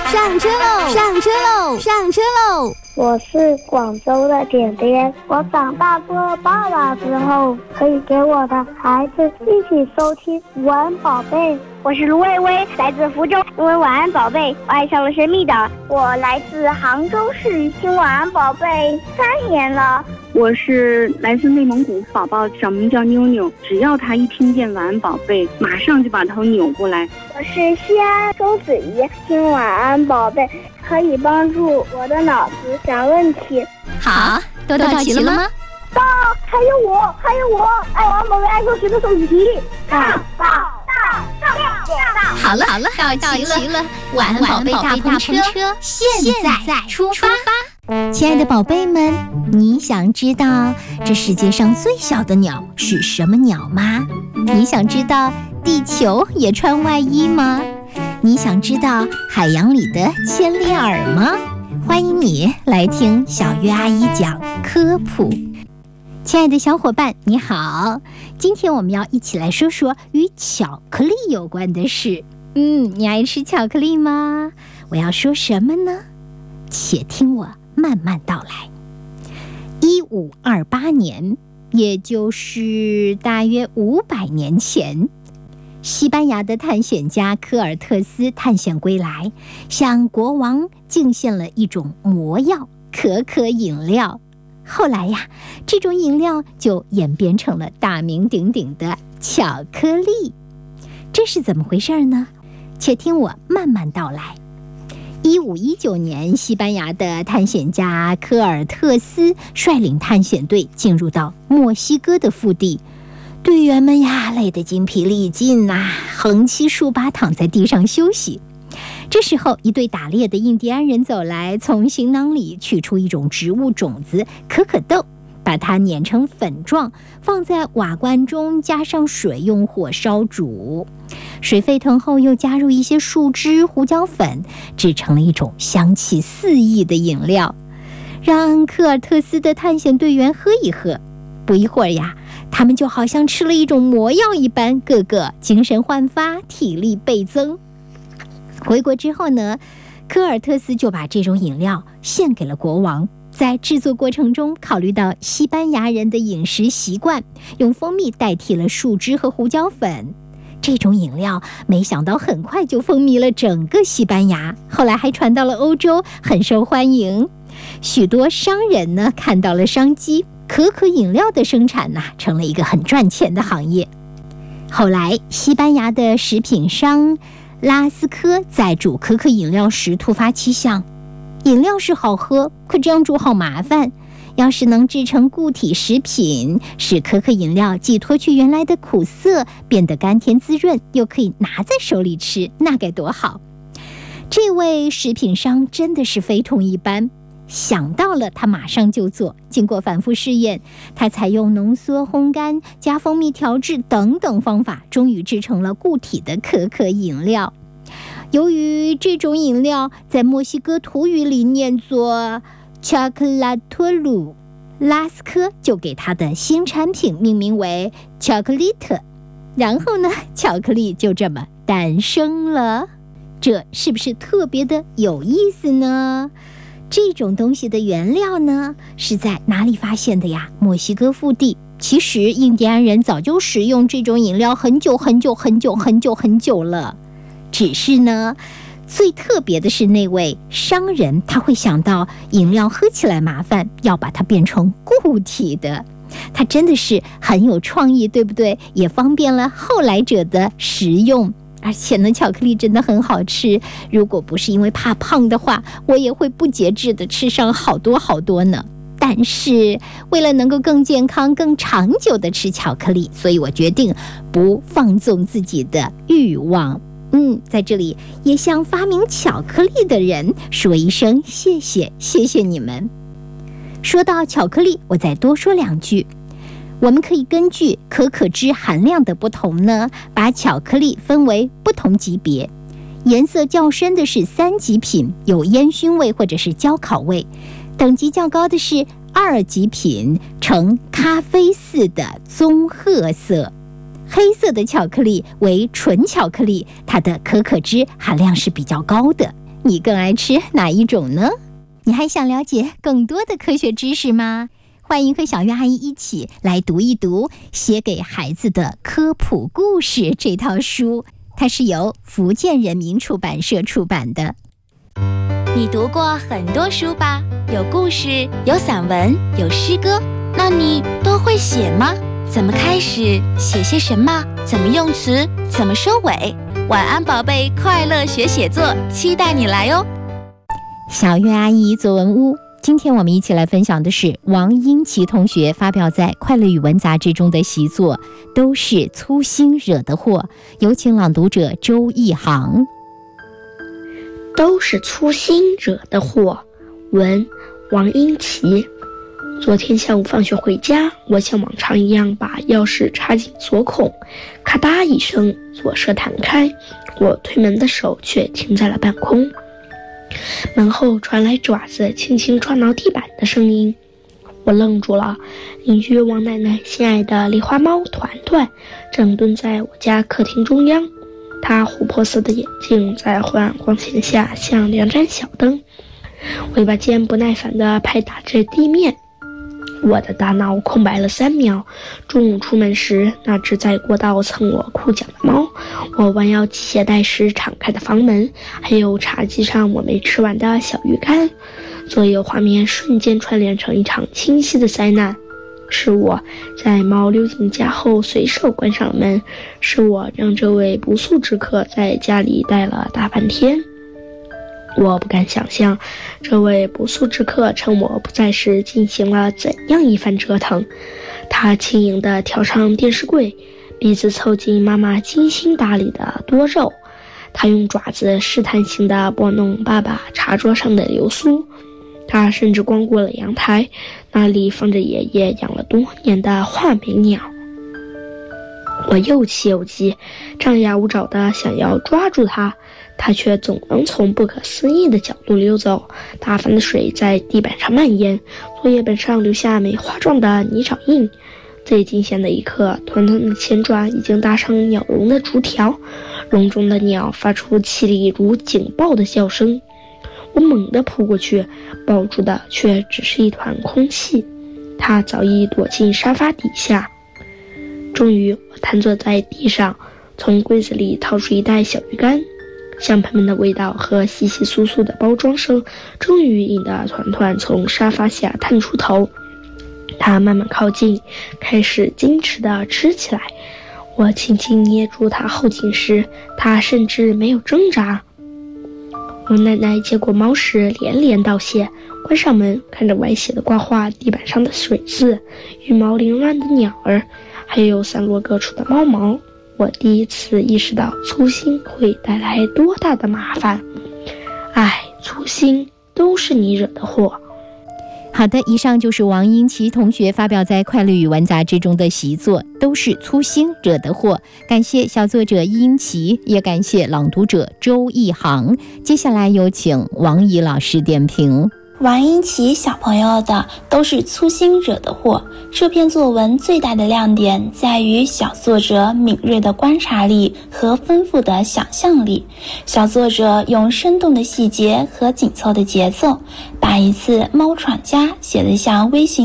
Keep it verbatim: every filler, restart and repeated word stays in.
上车喽！上车喽！上车喽！ 我是广州的点点，我长大做爸爸之后，可以给我的孩子一起收听晚安宝贝。 我是卢薇薇，来自福州，因为晚安宝贝，我爱上了神秘岛。 我来自杭州市，听晚安宝贝三年了。 我是来自内蒙古，宝宝小名叫妞妞，只要他一听见晚安宝贝，马上就把头扭过来。 我是西安周子怡，听晚安宝贝可以帮助我的脑子想问题。 好，都到齐了吗？ 到，还有我，还有我，爱晚安宝贝爱数学的数学题。到到到到到。 好了好了，到齐了，晚安宝贝大篷车现在出发。亲爱的宝贝们，你想知道这世界上最小的鸟是什么鸟吗？你想知道地球也穿外衣吗？你想知道海洋里的千里耳吗？欢迎你来听小月阿姨讲科普。亲爱的小伙伴，你好，今天我们要一起来说说与巧克力有关的事。嗯，你爱吃巧克力吗？我要说什么呢？且听我慢慢道来。一五二八年，也就是大约五百年前，西班牙的探险家科尔特斯探险归来，向国王进献了一种魔药可可饮料。后来呀，这种饮料就演变成了大名鼎鼎的巧克力。这是怎么回事呢？且听我慢慢道来。一五一九年，西班牙的探险家科尔特斯率领探险队进入到墨西哥的腹地，队员们呀累得精疲力尽呐、啊，横七竖八躺在地上休息。这时候，一队打猎的印第安人走来，从行囊里取出一种植物种子可可豆，把它碾成粉状，放在瓦罐中，加上水，用火烧煮。水沸腾后，又加入一些树枝、胡椒粉，制成了一种香气四溢的饮料，让科尔特斯的探险队员喝一喝。不一会儿呀，他们就好像吃了一种魔药一般，个个精神焕发，体力倍增。回国之后呢，科尔特斯就把这种饮料献给了国王。在制作过程中，考虑到西班牙人的饮食习惯，用蜂蜜代替了树枝和胡椒粉。这种饮料没想到很快就风靡了整个西班牙，后来还传到了欧洲，很受欢迎。许多商人呢看到了商机，可可饮料的生产呢成了一个很赚钱的行业。后来西班牙的食品商拉斯科在煮可可饮料时突发奇想，饮料是好喝，可这样煮好麻烦，要是能制成固体食品，使可可饮料既脱去原来的苦涩，变得甘甜滋润，又可以拿在手里吃，那该多好。这位食品商真的是非同一般，想到了他马上就做。经过反复试验，他采用浓缩、烘干、加蜂蜜调制等等方法，终于制成了固体的可可饮料。由于这种饮料在墨西哥土语里念作 chocolatolu， 拉斯科就给他的新产品命名为 chocolate， 然后呢，巧克力就这么诞生了。这是不是特别的有意思呢？这种东西的原料呢，是在哪里发现的呀？墨西哥腹地。其实印第安人早就食用这种饮料很久很久很久很久很久了，只是呢，最特别的是那位商人，他会想到饮料喝起来麻烦，要把它变成固体的。他真的是很有创意，对不对？也方便了后来者的食用。而且呢，巧克力真的很好吃，如果不是因为怕胖的话，我也会不节制的吃上好多好多呢。但是为了能够更健康、更长久的吃巧克力，所以我决定不放纵自己的欲望。嗯，在这里也向发明巧克力的人说一声谢谢，谢谢你们。说到巧克力，我再多说两句。我们可以根据可可脂含量的不同呢，把巧克力分为不同级别。颜色较深的是三级品，有烟熏味或者是焦烤味；等级较高的是二级品，呈咖啡似的棕褐色。黑色的巧克力为纯巧克力，它的可可脂含量是比较高的。 你更爱吃哪一种呢？你还想了解更多的科学知识吗？欢迎和小月阿姨一起来读一读《写给孩子的科普故事》这套书，它是由福建人民出版社出版的。 你读过很多书吧？有故事，有散文，有诗歌，那你都会写吗？怎么开始？写些什么？怎么用词？怎么收尾？晚安宝贝，快乐学写作，期待你来哦！ 小月阿姨作文屋，今天我们一起来分享的是王英奇同学发表在《快乐语文》杂志中的习作，都是粗心惹的祸。有请朗读者周一航。 都是粗心惹的祸，文王英奇。昨天下午放学回家，我像往常一样把钥匙插进锁孔，咔嗒一声，锁舌弹开，我推门的手却停在了半空。门后传来爪子轻轻抓挠地板的声音，我愣住了。邻居王奶奶心爱的狸花猫团团正蹲在我家客厅中央，它琥珀色的眼睛在昏暗光线下像两盏小灯，尾巴尖不耐烦地拍打着地面。我的大脑空白了三秒。中午出门时，那只在过道蹭我裤脚的猫，我弯腰系鞋带时敞开的房门，还有茶几上我没吃完的小鱼干，所有画面瞬间串联成一场清晰的灾难。是我在猫溜进家后随手关上了门，是我让这位不速之客在家里待了大半天。我不敢想象，这位不速之客趁我不在时进行了怎样一番折腾。他轻盈地跳上电视柜，鼻子凑近妈妈精心打理的多肉。他用爪子试探性地拨弄爸爸茶桌上的流苏。他甚至光顾了阳台，那里放着爷爷养了多年的画眉鸟。我又气又急，张牙舞爪地想要抓住他，他却总能从不可思议的角度溜走。打翻的水在地板上蔓延，作业本上留下梅花状的泥爪印。最惊险的一刻，团团的前爪已经搭上鸟笼的竹条，笼中的鸟发出凄厉如警报的叫声。我猛地扑过去，抱住的却只是一团空气，它早已躲进沙发底下。终于，我瘫坐在地上，从柜子里掏出一袋小鱼干，香喷喷的味道和稀稀疏疏的包装声，终于引得团团从沙发下探出头。他慢慢靠近，开始矜持地吃起来。我轻轻捏住他后颈时，他甚至没有挣扎。王奶奶接过猫时连连道谢，关上门，看着歪斜的挂画，地板上的水渍，羽毛凌乱的鸟儿，还有散落各处的猫毛。我第一次意识到粗心会带来多大的麻烦。唉，粗心都是你惹的祸。 好的，以上就是王英奇同学发表在《快乐语文》杂志中的习作，都是粗心惹的祸。感谢小作者英奇，也感谢朗读者周一航。接下来有请王怡老师点评。 王英奇小朋友的都是粗心惹的祸。这篇作文最大的亮点在于小作者敏锐的观察力和丰富的想象力。小作者用生动的细节和紧凑的节奏，把一次猫闯家写得像微型